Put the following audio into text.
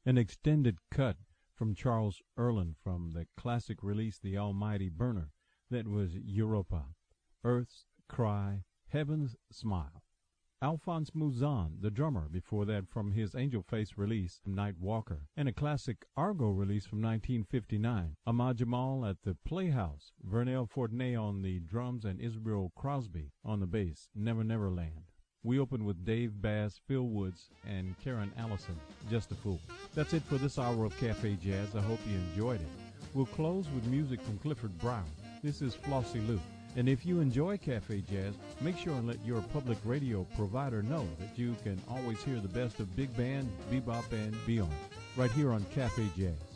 An extended cut from Charles Erlin from the classic release The Almighty Burner. That was Europa, Earth's Cry, Heaven's Smile. Alphonse Mouzon, the drummer, before that from his Angel Face release, Night Walker, and a classic Argo release from 1959, Ahmad Jamal at the Playhouse, Vernell Fortenay on the drums, and Israel Crosby on the bass, Never Never Land. We opened with Dave Bass, Phil Woods, and Karen Allison, Just a Fool. That's it for this hour of Cafe Jazz. I hope you enjoyed it. We'll close with music from Clifford Brown. This is Flossie Lou. And if you enjoy Cafe Jazz, make sure and let your public radio provider know that you can always hear the best of big band, bebop, and beyond, right here on Cafe Jazz.